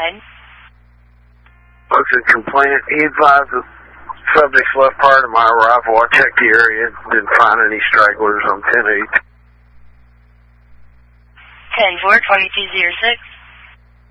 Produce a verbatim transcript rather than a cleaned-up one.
ahead. Looks a complainant. He advised the subject's left part of my rifle. I checked the area, didn't find any stragglers on ten eight. ten four, twenty-two oh six.